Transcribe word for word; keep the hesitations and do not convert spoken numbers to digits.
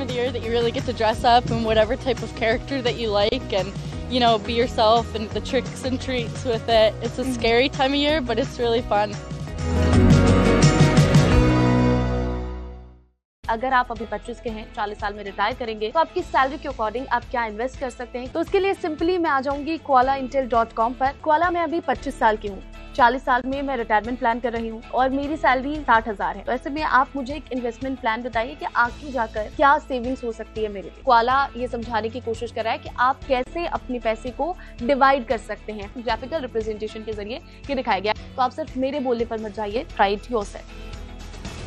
of the year that you really get to dress up in whatever type of character that you like and, you know, be yourself and the tricks and treats with it. It's a scary time of year, but it's really fun. अगर आप अभी पच्चीस के हैं, चालीस साल में retire करेंगे, तो आपकी सैलरी के अकॉर्डिंग आप क्या इन्वेस्ट कर सकते हैं? तो उसके लिए सिंपली मैं आ जाऊंगी कोआला इंटेल डॉट कॉम पर। कोआला में अभी पच्चीस साल की हूँ, चालीस साल में मैं रिटायरमेंट प्लान कर रही हूँ और मेरी सैलरी साठ हजार है। तो ऐसे में आप मुझे एक इन्वेस्टमेंट प्लान बताइए कि आगे जाकर क्या सेविंग्स हो सकती है मेरे लिए। कोआला ये समझाने की कोशिश कर रहा है कि आप कैसे अपने पैसे को डिवाइड कर सकते हैं। ग्राफिकल रिप्रेजेंटेशन के जरिए ये दिखाया गया। तो आप सिर्फ मेरे बोलने पर मत जाइए, ट्राई इट योरसेल्फ।